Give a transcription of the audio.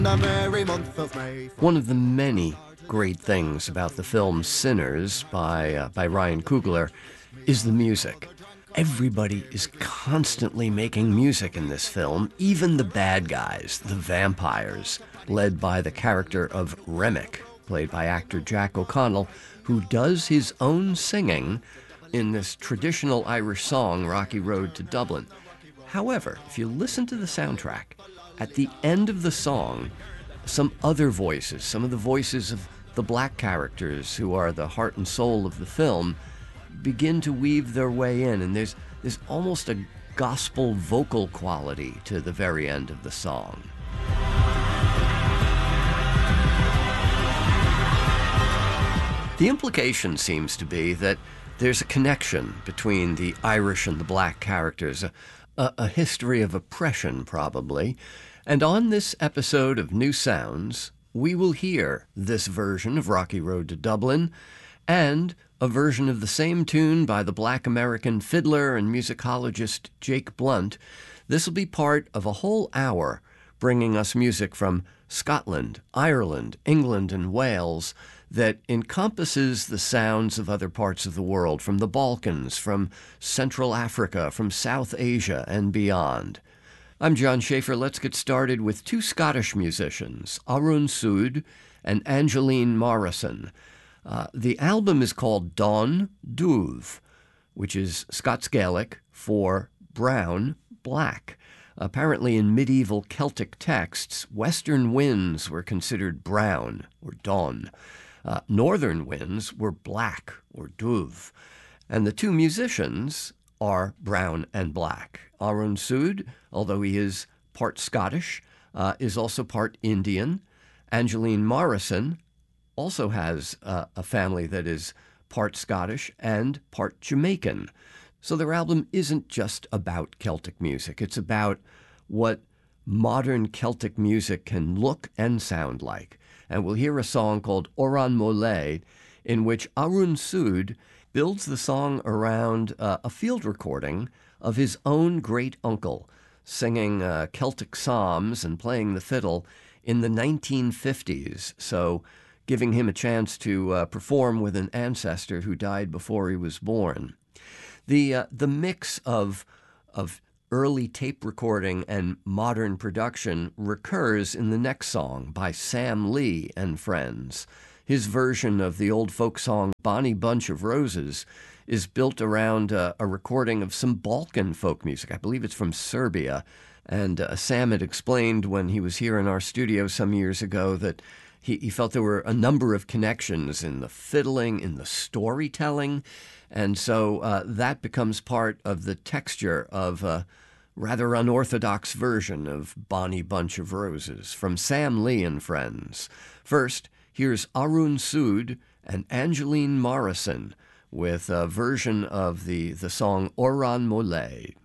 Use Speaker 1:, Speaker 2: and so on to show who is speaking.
Speaker 1: The merry month of May.
Speaker 2: One of the many great things about the film Sinners by Ryan Coogler is the music. Everybody is constantly making music in this film, even the bad guys, the vampires, led by the character of Remick, played by actor Jack O'Connell, who does his own singing in this traditional Irish song, Rocky Road to Dublin. However, if you listen to the soundtrack, at the end of the song, some other voices, some of the voices of the black characters who are the heart and soul of the film, begin to weave their way in, and there's almost a gospel vocal quality to the very end of the song. The implication seems to be that there's a connection between the Irish and the black characters, a history of oppression, probably. And on this episode of New Sounds, we will hear this version of Rocky Road to Dublin and a version of the same tune by the black American fiddler and musicologist Jake Blunt. This will be part of a whole hour bringing us music from Scotland, Ireland, England, and Wales that encompasses the sounds of other parts of the world, from the Balkans, from Central Africa, from South Asia, and beyond. I'm John Schaefer. Let's get started with two Scottish musicians, Arun Sood and Angeline Morrison. The album is called Dawn Dubh, which is Scots Gaelic for brown, black. Apparently in medieval Celtic texts, western winds were considered brown, or dawn. Northern winds were black, or dubh. And the two musicians are brown and black. Arun Sood, although he is part Scottish, is also part Indian. Angeline Morrison also has a family that is part Scottish and part Jamaican. So their album isn't just about Celtic music. It's about what modern Celtic music can look and sound like. And we'll hear a song called Oran Molle, in which Arun Sood builds the song around a field recording of his own great uncle singing Celtic psalms and playing the fiddle in the 1950s. So giving him a chance to perform with an ancestor who died before he was born. The mix of early tape recording and modern production recurs in the next song by Sam Lee and Friends. His version of the old folk song Bonnie Bunch of Roses is built around a recording of some Balkan folk music. I believe it's from Serbia. And Sam had explained when he was here in our studio some years ago that he felt there were a number of connections in the fiddling, in the storytelling. And so that becomes part of the texture of a rather unorthodox version of Bonnie Bunch of Roses from Sam Lee and Friends. First, here's Arun Sood and Angeline Morrison with a version of the song Oran Molle.